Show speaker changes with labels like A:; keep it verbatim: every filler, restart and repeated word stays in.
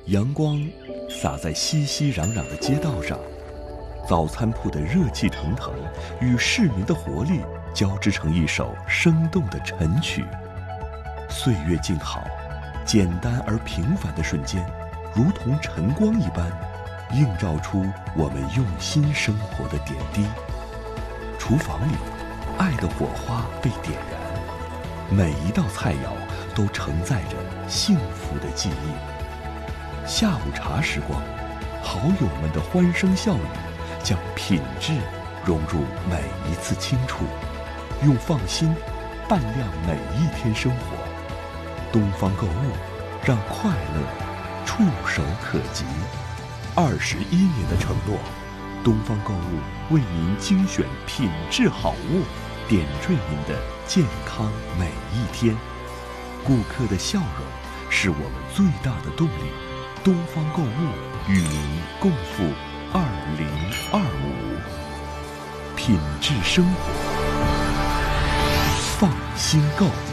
A: 阳光洒在熙熙攘攘的街道上，早餐铺的热气腾腾与市民的活力交织成一首生动的晨曲。岁月静好，简单而平凡的瞬间，如同晨光一般，映照出我们用心生活的点滴。厨房里，爱的火花被点燃，每一道菜肴都承载着幸福的记忆。下午茶时光，好友们的欢声笑语，将品质融入每一次清楚，用放心伴亮每一天生活。东方购物，让快乐触手可及。二十一年的承诺，东方购物为您精选品质好物，点缀您的健康每一天。顾客的笑容是我们最大的动力。东方购物与您共赴二零二五，品质生活，放心购。